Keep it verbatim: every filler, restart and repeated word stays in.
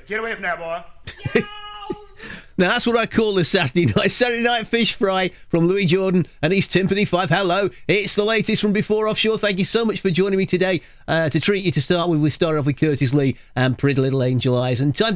Get away from that, boy. Now, that's what I call a Saturday night. Saturday night fish fry from Louis Jordan and East Timpany five. Hello. It's the latest from Before Offshore. Thank you so much for joining me today. Uh, to treat you to start with, we started off with Curtis Lee and Pretty Little Angel Eyes. And time